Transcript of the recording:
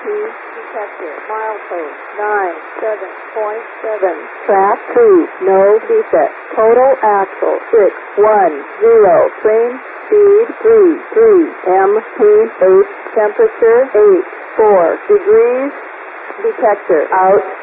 detector. Milepost 97.7. Track 2. No defect. Total axle 610. Train speed 33 mph. Temperature 84 degrees. Detector out.